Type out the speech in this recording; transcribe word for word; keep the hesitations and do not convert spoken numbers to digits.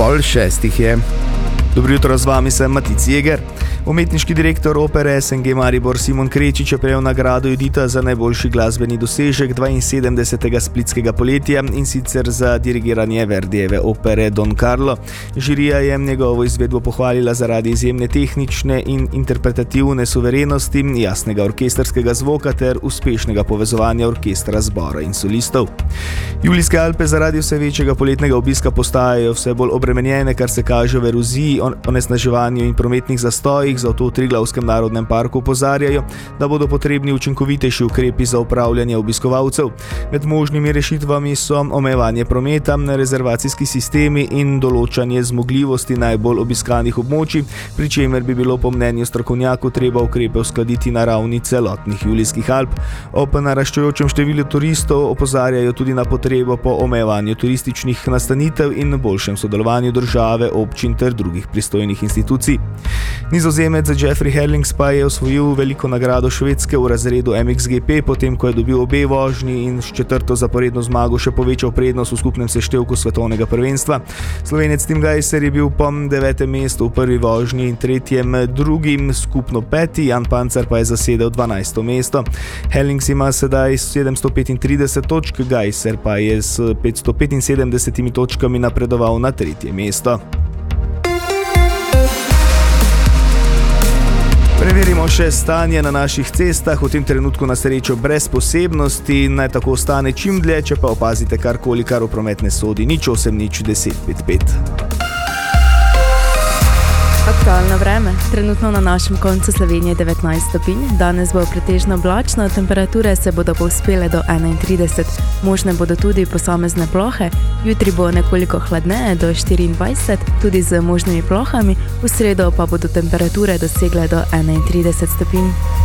Pol šestih je. Dobro jutro, z vami sem Matic Jeger. Umetniški direktor opere S N G Maribor Simon Krečič je prejel nagrado Judita za najboljši glasbeni dosežek dvainsedemdesetega splitskega poletja, in sicer za dirigiranje Verdijeve opere Don Carlo. Žirija je njegovo izvedbo pohvalila zaradi izjemne tehnične in interpretativne suverenosti, jasnega orkestrskega zvoka ter uspešnega povezovanja orkestra, zbora in solistov. Julijske Alpe zaradi vse večjega poletnega obiska postajajo vse bolj obremenjene, kar se kaže v eroziji, onesnaževanju in prometnih zastojih, zato v Triglavskem narodnem parku opozarjajo, da bodo potrebni učinkovitejši ukrepi za upravljanje obiskovalcev. Med možnimi rešitvami so omejevanje prometa, rezervacijski sistemi in določanje zmogljivosti najbolj obiskanih območij, pri čemer bi bilo po mnenju strokovnjakov treba ukrepe uskladiti na ravni celotnih Julijskih Alp. Ob naraščajočem številu turistov opozarjajo tudi na potrebo po omejevanju turističnih nastanitev in boljšem sodelovanju države, občin ter drugih pristojnih institucij. Nizozemec Jeffrey Herlings pa je osvojil veliko nagrado Švedske v razredu M X G P, potem ko je dobil obe vožnji in s četrto zaporedno zmago še povečal prednost v skupnem seštevku svetovnega prvenstva. Slovenec Tim Gajser je bil po devetem mestu v prvi vožnji in tretjem drugim, skupno peti, Jan Pancer pa je zasedel dvanajsto mesto. Herlings ima sedaj sedemsto petintrideset točk, Gajser pa je s petsto petinsedemdesetimi točkami napredoval na tretje mesto. Preverimo še stanje na naših cestah, v tem trenutku na srečo brez posebnosti, naj tako ostane čim dlje, če pa opazite karkoli, kar v promet ne sodi, nič osem nič deset pet pet. Aktualno vreme. Trenutno na našem koncu Slovenije devetnajst stopinj, danes bo pretežno oblačno, temperature se bodo povzpele do enaintrideset, možne bodo tudi posamezne plohe, jutri bo nekoliko hladneje do štiriindvajset, tudi z možnimi plohami, v sredo pa bodo temperature dosegle do enaintrideset stopinj.